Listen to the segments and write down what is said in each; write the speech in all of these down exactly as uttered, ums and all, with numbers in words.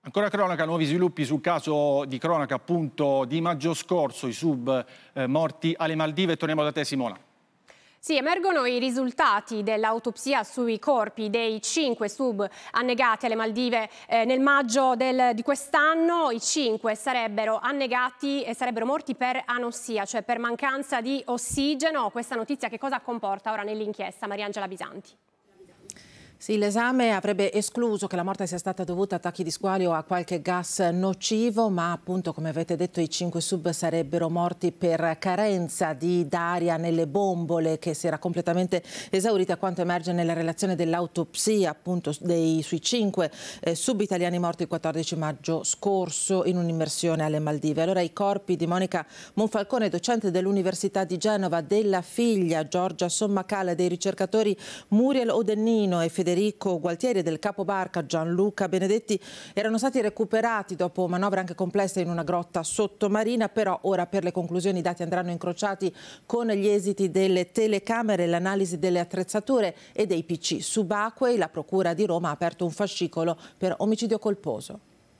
Ancora cronaca, nuovi sviluppi sul caso di cronaca appunto di maggio scorso, i sub eh, morti alle Maldive. Torniamo da te, Simona. Sì, emergono i risultati dell'autopsia sui corpi dei cinque sub annegati alle Maldive eh, nel maggio del, di quest'anno. I cinque sarebbero annegati e sarebbero morti per anossia, cioè per mancanza di ossigeno. Questa notizia che cosa comporta ora nell'inchiesta? Mariangela Bisanti. Sì, l'esame avrebbe escluso che la morte sia stata dovuta a attacchi di squali o a qualche gas nocivo, ma appunto, come avete detto, i cinque sub sarebbero morti per carenza di d'aria nelle bombole, che si era completamente esaurita, a quanto emerge nella relazione dell'autopsia appunto dei, sui cinque eh, sub italiani morti il quattordici maggio scorso in un'immersione alle Maldive. Allora i corpi di Monica Monfalcone, docente dell'Università di Genova, della figlia Giorgia Sommacala, dei ricercatori Muriel Odennino e Federico Gualtieri e del capobarca Gianluca Benedetti erano stati recuperati dopo manovre anche complesse in una grotta sottomarina. Però ora per le conclusioni i dati andranno incrociati con gli esiti delle telecamere, l'analisi delle attrezzature e dei P C subacquei. La Procura di Roma ha aperto un fascicolo per omicidio colposo.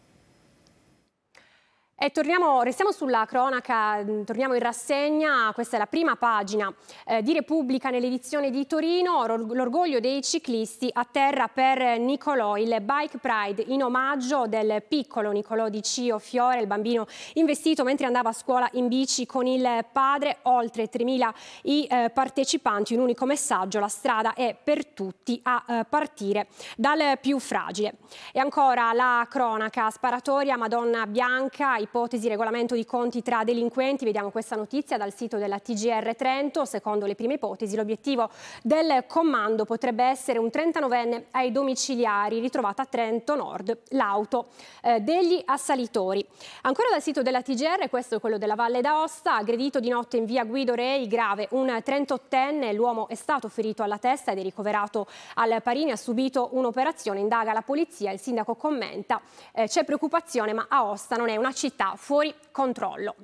E torniamo, restiamo sulla cronaca, torniamo in rassegna. Questa è la prima pagina eh, di Repubblica nell'edizione di Torino. L'orgoglio dei ciclisti a terra per Nicolò, il Bike Pride in omaggio del piccolo Nicolò di Cio Fiore, il bambino investito mentre andava a scuola in bici con il padre. Oltre tremila i eh, partecipanti, un unico messaggio: la strada è per tutti, a eh, partire dal più fragile. E ancora la cronaca, sparatoria Madonna Bianca, ipotesi regolamento di conti tra delinquenti. Vediamo questa notizia dal sito della T G R Trento. Secondo le prime ipotesi, l'obiettivo del comando potrebbe essere un trentanovenne ai domiciliari ritrovato a Trento Nord, l'auto eh, degli assalitori. Ancora dal sito della T G R, questo è quello della Valle d'Aosta, aggredito di notte in via Guido Rei, grave un trentottenne, l'uomo è stato ferito alla testa ed è ricoverato al Parini, ha subito un'operazione, indaga la polizia. Il sindaco commenta, eh, c'è preoccupazione ma Aosta non è una città fuori controllo.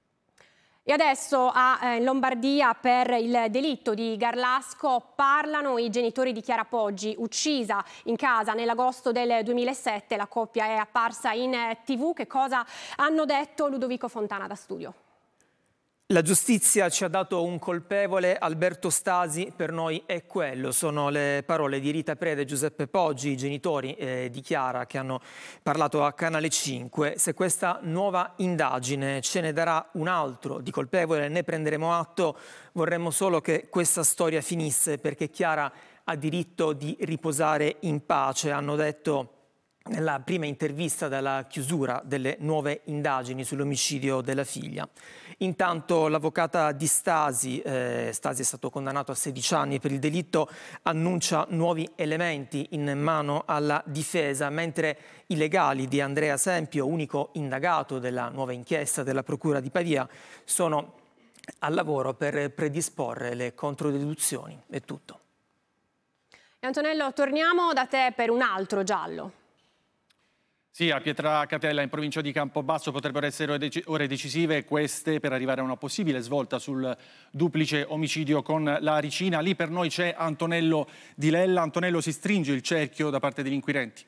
E adesso a eh, Lombardia per il delitto di Garlasco parlano i genitori di Chiara Poggi, uccisa in casa nell'agosto del duemilasette. La coppia è apparsa in tivù. Che cosa hanno detto? Ludovico Fontana da studio. La giustizia ci ha dato un colpevole, Alberto Stasi per noi è quello. Sono le parole di Rita Preda e Giuseppe Poggi, i genitori eh, di Chiara, che hanno parlato a Canale cinque. Se questa nuova indagine ce ne darà un altro di colpevole, ne prenderemo atto. Vorremmo solo che questa storia finisse, perché Chiara ha diritto di riposare in pace, hanno detto nella prima intervista dalla chiusura delle nuove indagini sull'omicidio della figlia. Intanto l'avvocata di Stasi, eh, Stasi è stato condannato a sedici anni per il delitto, annuncia nuovi elementi in mano alla difesa, mentre i legali di Andrea Sempio, unico indagato della nuova inchiesta della Procura di Pavia, sono al lavoro per predisporre le controdeduzioni. È tutto. E Antonello, torniamo da te per un altro giallo. Sì, a Pietracatella, in provincia di Campobasso, potrebbero essere ore decisive queste per arrivare a una possibile svolta sul duplice omicidio con la Ricina. Lì per noi c'è Antonello Di Lella. Antonello, si stringe il cerchio da parte degli inquirenti?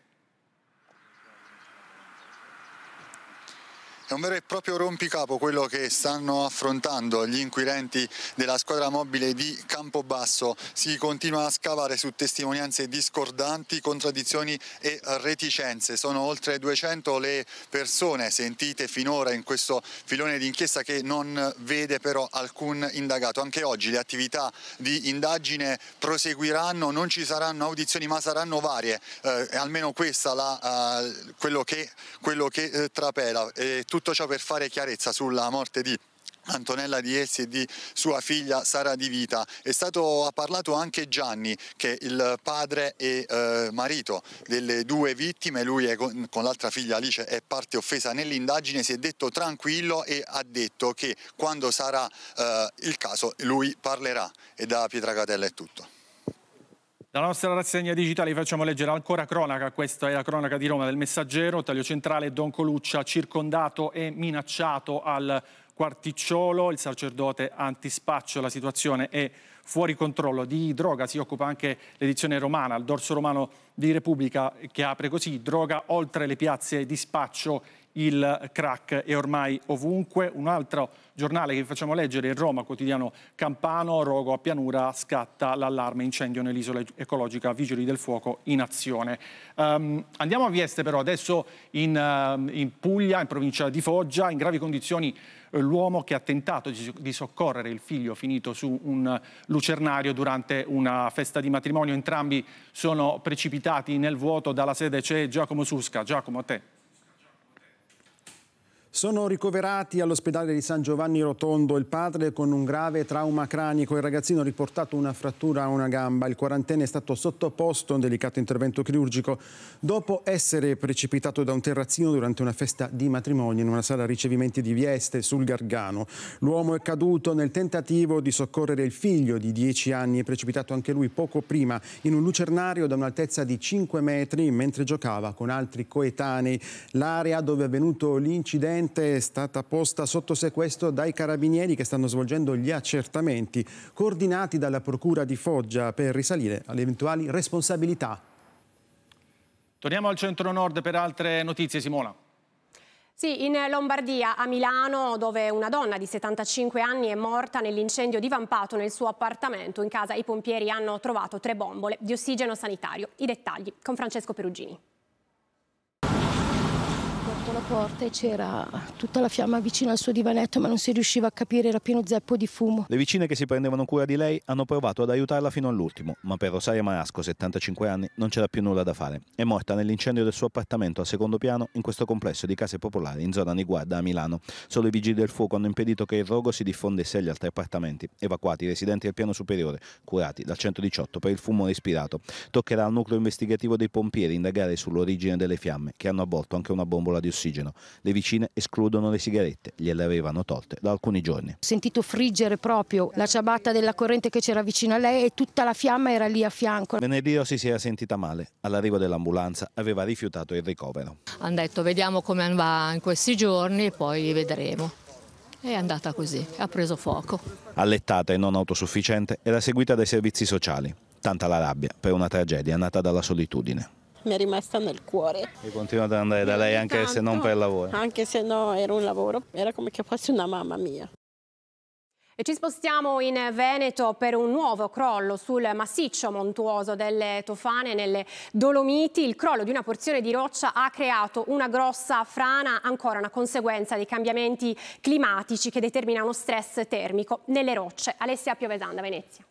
È un vero e proprio rompicapo quello che stanno affrontando gli inquirenti della squadra mobile di Campobasso. Si continua a scavare su testimonianze discordanti, contraddizioni e reticenze. Sono oltre duecento le persone sentite finora in questo filone di inchiesta che non vede però alcun indagato. Anche oggi le attività di indagine proseguiranno, non ci saranno audizioni ma saranno varie, eh, almeno questa la, uh, quello che, quello che eh, trapela. E tutto ciò per fare chiarezza sulla morte di Antonella Di Essi e di sua figlia Sara Di Vita. È stato ha parlato anche Gianni, che è il padre e eh, marito delle due vittime. Lui è con, con l'altra figlia Alice è parte offesa nell'indagine, si è detto tranquillo e ha detto che quando sarà eh, il caso lui parlerà. E da Pietracatella è tutto. Dalla nostra rassegna digitale vi facciamo leggere ancora cronaca. Questa è la cronaca di Roma del Messaggero. Taglio centrale: Don Coluccia circondato e minacciato al Quarticciolo. Il sacerdote antispaccio: la situazione è fuori controllo. Di droga si occupa anche l'edizione romana. Al dorso romano di Repubblica che apre così: droga oltre le piazze di spaccio, il crack è ormai ovunque. Un altro giornale che vi facciamo leggere è Roma, quotidiano campano: rogo a Pianura, scatta l'allarme, incendio nell'isola ecologica, vigili del fuoco in azione. Um, andiamo a Vieste però, adesso in, uh, in Puglia, in provincia di Foggia, in gravi condizioni uh, l'uomo che ha tentato di, di soccorrere il figlio finito su un lucernario durante una festa di matrimonio. Entrambi sono precipitati nel vuoto. Dalla sede c'è Giacomo Susca. Giacomo, a te. Sono ricoverati all'ospedale di San Giovanni Rotondo il padre con un grave trauma cranico, il ragazzino ha riportato una frattura a una gamba, il quarantenne è stato sottoposto a un delicato intervento chirurgico dopo essere precipitato da un terrazzino durante una festa di matrimonio in una sala ricevimenti di Vieste sul Gargano. L'uomo è caduto nel tentativo di soccorrere il figlio di dieci anni, è precipitato anche lui poco prima in un lucernario da un'altezza di cinque metri mentre giocava con altri coetanei. L'area dove è avvenuto l'incidente è stata posta sotto sequestro dai carabinieri che stanno svolgendo gli accertamenti coordinati dalla Procura di Foggia per risalire alle eventuali responsabilità. Torniamo al centro-nord per altre notizie, Simona. Sì, in Lombardia, a Milano, dove una donna di settantacinque anni è morta nell'incendio divampato nel suo appartamento. In casa i pompieri hanno trovato tre bombole di ossigeno sanitario. I dettagli con Francesco Perugini. La porta e c'era tutta la fiamma vicino al suo divanetto, ma non si riusciva a capire, era pieno zeppo di fumo. Le vicine che si prendevano cura di lei hanno provato ad aiutarla fino all'ultimo, ma per Rosaria Marasco, settantacinque anni, non c'era più nulla da fare. È morta nell'incendio del suo appartamento al secondo piano in questo complesso di case popolari in zona Niguarda a Milano. Solo i vigili del fuoco hanno impedito che il rogo si diffondesse agli altri appartamenti. Evacuati i residenti del piano superiore, curati dal centodiciotto per il fumo respirato. Toccherà al nucleo investigativo dei pompieri indagare sull'origine delle fiamme, che hanno avvolto anche una bombola di ossigeno. Le vicine escludono le sigarette, gliele avevano tolte da alcuni giorni. Ho sentito friggere proprio la ciabatta della corrente che c'era vicino a lei e tutta la fiamma era lì a fianco. Venerdì Rossi si era sentita male. All'arrivo dell'ambulanza aveva rifiutato il ricovero. Hanno detto vediamo come va in questi giorni e poi vedremo. È andata così, ha preso fuoco. Allettata e non autosufficiente, era seguita dai servizi sociali. Tanta la rabbia per una tragedia nata dalla solitudine. Mi è rimasta nel cuore. E continuate ad andare da lei anche tanto, se non per lavoro? Anche se no era un lavoro, era come che fosse una mamma mia. E ci spostiamo in Veneto per un nuovo crollo sul massiccio montuoso delle Tofane nelle Dolomiti. Il crollo di una porzione di roccia ha creato una grossa frana, ancora una conseguenza dei cambiamenti climatici che determinano stress termico nelle rocce. Alessia Piovesanda, Venezia.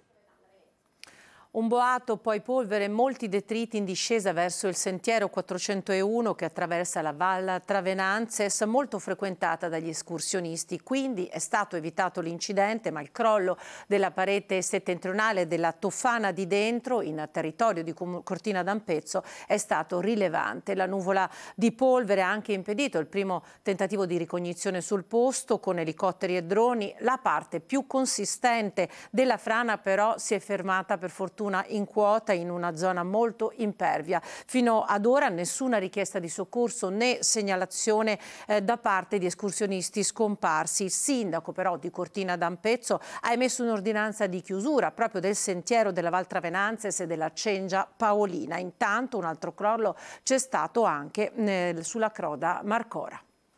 Un boato, poi polvere e molti detriti in discesa verso il sentiero quattrocentouno che attraversa la Val Travenanzes, molto frequentata dagli escursionisti. Quindi è stato evitato l'incidente, ma il crollo della parete settentrionale della Tofana di Dentro, in territorio di Cortina d'Ampezzo, è stato rilevante. La nuvola di polvere ha anche impedito il primo tentativo di ricognizione sul posto con elicotteri e droni. La parte più consistente della frana però si è fermata per fortuna in quota in una zona molto impervia. Fino ad ora nessuna richiesta di soccorso né segnalazione eh, da parte di escursionisti scomparsi. Il sindaco però di Cortina d'Ampezzo ha emesso un'ordinanza di chiusura proprio del sentiero della Val Travenanzes e della Cengia Paolina. Intanto un altro crollo c'è stato anche eh, sulla Croda Marcora.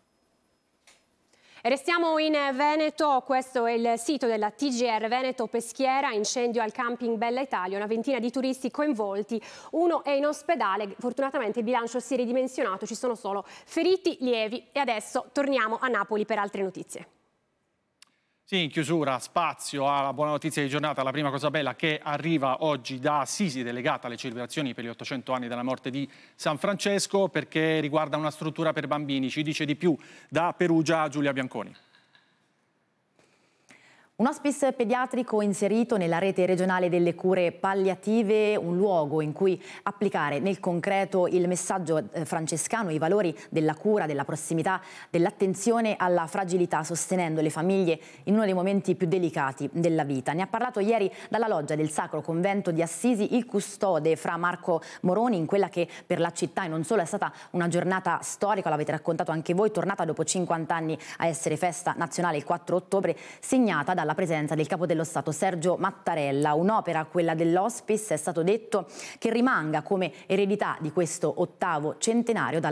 E restiamo in Veneto, questo è il sito della T G R Veneto Peschiera, incendio al camping Bella Italia, una ventina di turisti coinvolti, uno è in ospedale, fortunatamente il bilancio si è ridimensionato, ci sono solo feriti lievi e adesso torniamo a Napoli per altre notizie. Sì, in chiusura, spazio alla buona notizia di giornata, la prima cosa bella che arriva oggi da Assisi, delegata alle celebrazioni per gli ottocento anni della morte di San Francesco, perché riguarda una struttura per bambini. Ci dice di più da Perugia Giulia Bianconi. Un hospice pediatrico inserito nella rete regionale delle cure palliative, un luogo in cui applicare nel concreto il messaggio francescano, i valori della cura, della prossimità, dell'attenzione alla fragilità, sostenendo le famiglie in uno dei momenti più delicati della vita. Ne ha parlato ieri dalla loggia del Sacro Convento di Assisi il custode Fra Marco Moroni, in quella che per la città e non solo è stata una giornata storica, l'avete raccontato anche voi, tornata dopo cinquanta anni a essere festa nazionale il quattro ottobre, segnata da dalla presenza del Capo dello Stato Sergio Mattarella. Un'opera, quella dell'Hospice, è stato detto che rimanga come eredità di questo ottavo centenario dalla